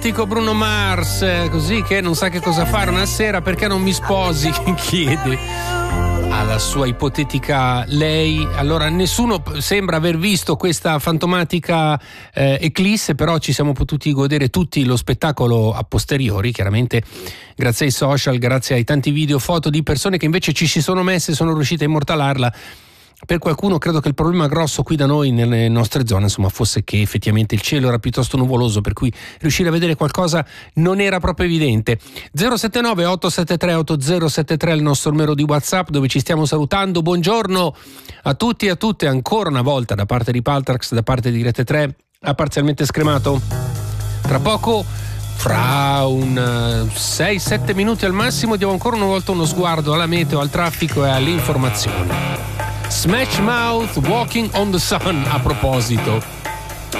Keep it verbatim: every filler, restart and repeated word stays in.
Dico Bruno Mars, così che non sa che cosa fare una sera, perché non mi sposi? Chiede alla sua ipotetica lei. Allora, nessuno sembra aver visto questa fantomatica eh, eclisse, però ci siamo potuti godere tutti lo spettacolo a posteriori, chiaramente grazie ai social, grazie ai tanti video, foto di persone che invece ci si sono messe e sono riuscite a immortalarla. Per qualcuno credo che il problema grosso qui da noi nelle nostre zone, insomma, fosse che effettivamente il cielo era piuttosto nuvoloso, per cui riuscire a vedere qualcosa non era proprio evidente. zero sette nove otto sette tre otto zero sette tre è il nostro numero di WhatsApp, dove ci stiamo salutando. Buongiorno a tutti e a tutte ancora una volta da parte di Paltrax, da parte di Rete tre, ha parzialmente scremato. Tra poco, fra un sei sette minuti al massimo, diamo ancora una volta uno sguardo alla meteo, al traffico e all'informazione. Smash Mouth, Walking on the Sun, a proposito.